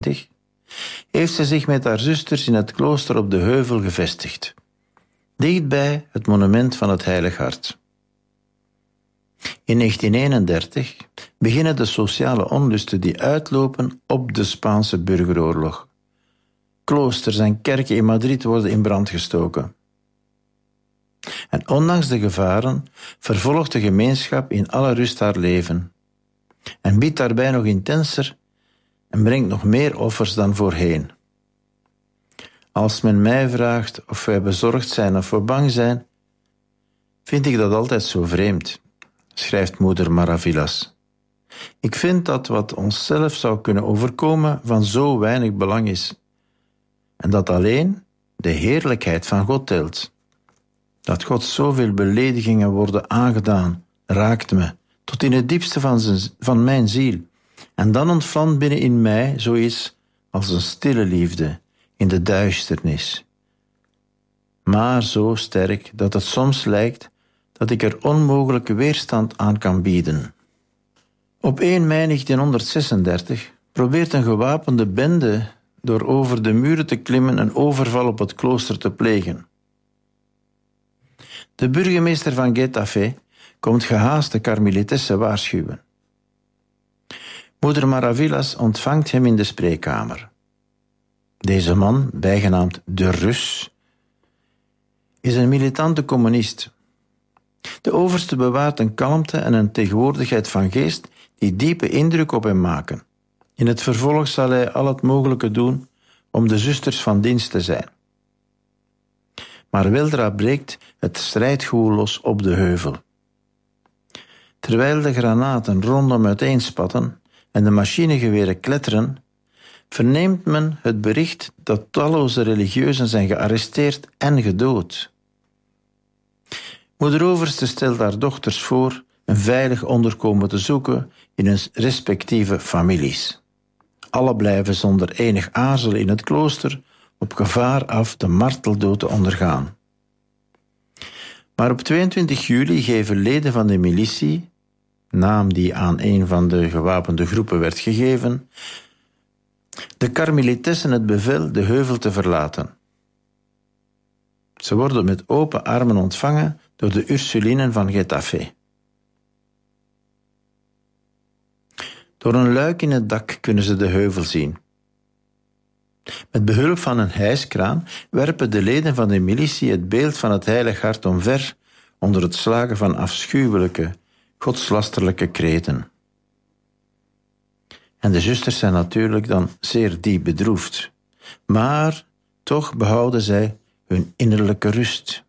1990 heeft ze zich met haar zusters in het klooster op de heuvel gevestigd, dichtbij het monument van het Heilig Hart. In 1931 beginnen de sociale onlusten die uitlopen op de Spaanse burgeroorlog. Kloosters en kerken in Madrid worden in brand gestoken. En ondanks de gevaren vervolgt de gemeenschap in alle rust haar leven en biedt daarbij nog intenser en brengt nog meer offers dan voorheen. Als men mij vraagt of wij bezorgd zijn of we bang zijn, vind ik dat altijd zo vreemd, schrijft moeder Maravillas. Ik vind dat wat onszelf zou kunnen overkomen van zo weinig belang is, en dat alleen de heerlijkheid van God telt. Dat God zoveel beledigingen worden aangedaan, raakt me tot in het diepste van mijn ziel. En dan ontvlamt binnen in mij zoiets als een stille liefde in de duisternis. Maar zo sterk dat het soms lijkt dat ik er onmogelijke weerstand aan kan bieden. Op 1 mei 1936 probeert een gewapende bende door over de muren te klimmen een overval op het klooster te plegen. De burgemeester van Getafe komt gehaast de karmelitessen waarschuwen. Moeder Maravillas ontvangt hem in de spreekkamer. Deze man, bijgenaamd de Rus, is een militante communist. De overste bewaart een kalmte en een tegenwoordigheid van geest die diepe indruk op hem maken. In het vervolg zal hij al het mogelijke doen om de zusters van dienst te zijn. Maar weldra breekt het strijdgewoel los op de heuvel. Terwijl de granaten rondom uiteenspatten en de machinegeweren kletteren, verneemt men het bericht dat talloze religieuzen zijn gearresteerd en gedood. Moeder Overste stelt haar dochters voor een veilig onderkomen te zoeken in hun respectieve families. Alle blijven zonder enig aarzelen in het klooster op gevaar af de marteldood te ondergaan. Maar op 22 juli geven leden van de militie, naam die aan een van de gewapende groepen werd gegeven, de karmelitessen het bevel de heuvel te verlaten. Ze worden met open armen ontvangen door de Ursulinen van Getafe. Door een luik in het dak kunnen ze de heuvel zien. Met behulp van een hijskraan werpen de leden van de militie het beeld van het Heilig Hart omver onder het slagen van afschuwelijke, godslasterlijke kreten. En de zusters zijn natuurlijk dan zeer diep bedroefd. Maar toch behouden zij hun innerlijke rust.